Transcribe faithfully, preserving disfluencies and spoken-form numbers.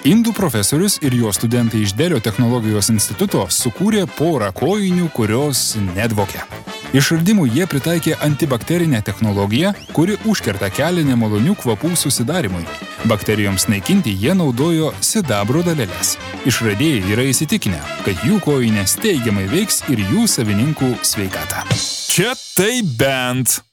Indų profesorius ir jo studentai iš Delio technologijos instituto sukūrė porą kojinių, kurios nedvokia. Išradimų jie pritaikė antibakterinę technologiją, kuri užkerta kelią nemalonių kvapų susidarimui. Bakterijoms naikinti jie naudojo sidabro daleles. Išradėjai yra įsitikinę, kad jų kojinės teigiamai veiks ir jų savininkų sveikatą. Čia tai bent.